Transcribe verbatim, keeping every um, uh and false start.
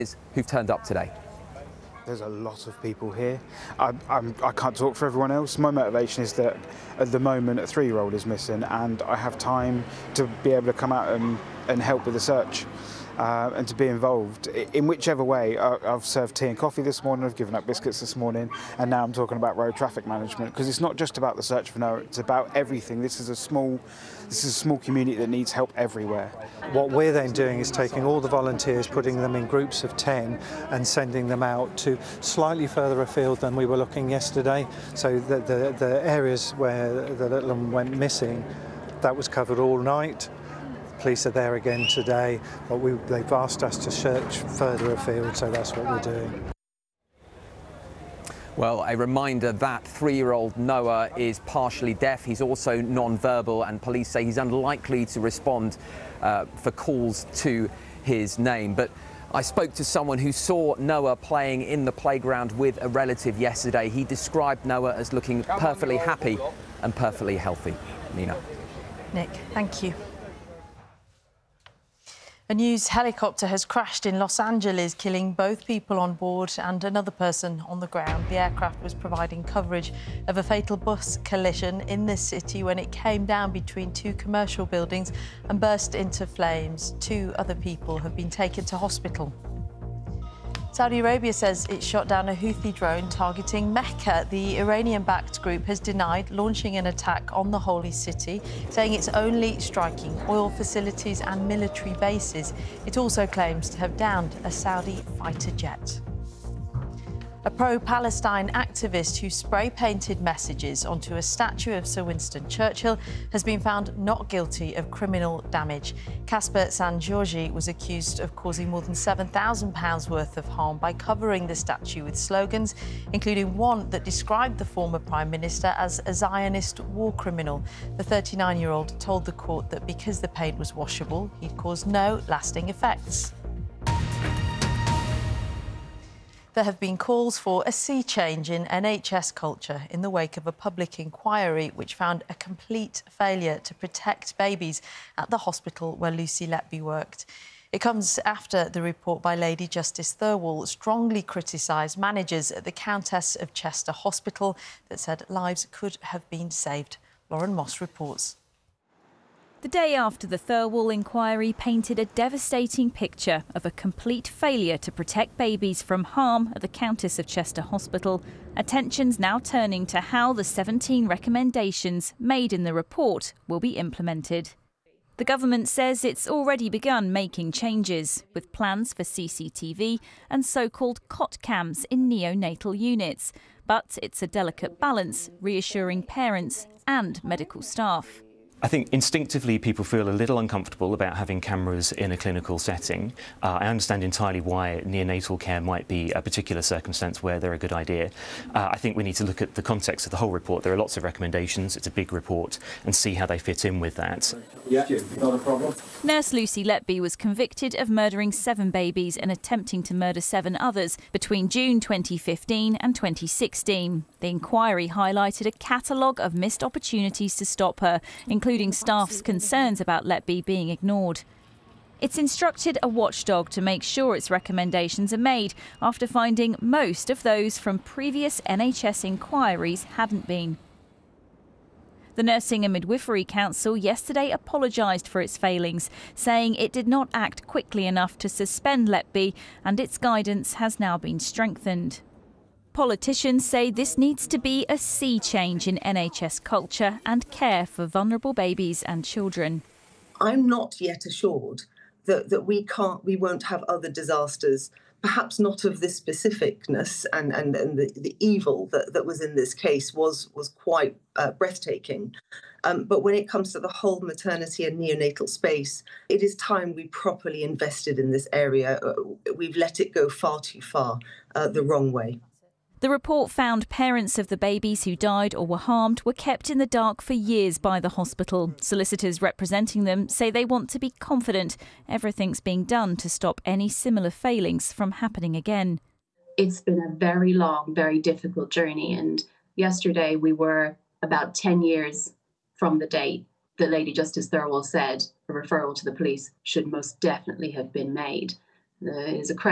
who've turned up today. There's a lot of people here. I, I'm, I can't talk for everyone else. My motivation is that at the moment a three-year-old is missing and I have time to be able to come out and, and help with the search uh, and to be involved. In whichever way, I, I've served tea and coffee this morning, I've given up biscuits this morning, and now I'm talking about road traffic management, because it's not just about the search for Noah, it's about everything. This is a small, this is a small community that needs help everywhere. What we're then doing is taking all the volunteers, putting them in groups of ten and sending them out to slightly further afield than we were looking yesterday. So the, the, the areas where the little one went missing, that was covered all night. Police are there again today, but we, they've asked us to search further afield, so that's what we're doing. Well, a reminder that three-year-old Noah is partially deaf. He's also non-verbal, and police say he's unlikely to respond uh, for calls to his name. But I spoke to someone who saw Noah playing in the playground with a relative yesterday. He described Noah as looking perfectly happy and perfectly healthy. Nina. Nick, thank you. A news helicopter has crashed in Los Angeles, killing both people on board and another person on the ground. The aircraft was providing coverage of a fatal bus collision in this city when it came down between two commercial buildings and burst into flames. Two other people have been taken to hospital. Saudi Arabia says it shot down a Houthi drone targeting Mecca. The Iranian-backed group has denied launching an attack on the holy city, saying it's only striking oil facilities and military bases. It also claims to have downed a Saudi fighter jet. A pro-Palestine activist who spray-painted messages onto a statue of Sir Winston Churchill has been found not guilty of criminal damage. Casper Sangiorgi was accused of causing more than seven thousand pounds worth of harm by covering the statue with slogans, including one that described the former Prime Minister as a Zionist war criminal. The thirty-nine-year-old told the court that because the paint was washable, he'd cause no lasting effects. There have been calls for a sea change in N H S culture in the wake of a public inquiry which found a complete failure to protect babies at the hospital where Lucy Letby worked. It comes after the report by Lady Justice Thirlwall strongly criticised managers at the Countess of Chester Hospital that said lives could have been saved. Lauren Moss reports. The day after the Thirlwall inquiry painted a devastating picture of a complete failure to protect babies from harm at the Countess of Chester Hospital, attention's now turning to how the seventeen recommendations made in the report will be implemented. The government says it's already begun making changes, with plans for C C T V and so-called cot cams in neonatal units. But it's a delicate balance, reassuring parents and medical staff. I think instinctively people feel a little uncomfortable about having cameras in a clinical setting. Uh, I understand entirely why neonatal care might be a particular circumstance where they're a good idea. Uh, I think we need to look at the context of the whole report. There are lots of recommendations, it's a big report, and see how they fit in with that. Yeah, not a problem. Nurse Lucy Letby was convicted of murdering seven babies and attempting to murder seven others between June twenty fifteen and twenty sixteen. The inquiry highlighted a catalogue of missed opportunities to stop her, including including staff's concerns about Letby being ignored. It's instructed a watchdog to make sure its recommendations are made after finding most of those from previous N H S inquiries hadn't been. The Nursing and Midwifery Council yesterday apologised for its failings, saying it did not act quickly enough to suspend Letby and its guidance has now been strengthened. Politicians say this needs to be a sea change in N H S culture and care for vulnerable babies and children. I'm not yet assured that, that we can't, we won't have other disasters, perhaps not of this specificness, and, and, and the, the evil that, that was in this case was, was quite uh, breathtaking. Um, but when it comes to the whole maternity and neonatal space, it is time we properly invested in this area. Uh, we've let it go far too far uh, the wrong way. The report found parents of the babies who died or were harmed were kept in the dark for years by the hospital. Solicitors representing them say they want to be confident everything's being done to stop any similar failings from happening again. It's been a very long, very difficult journey, and yesterday we were about ten years from the date that Lady Justice Thirlwall said a referral to the police should most definitely have been made. Uh, it is a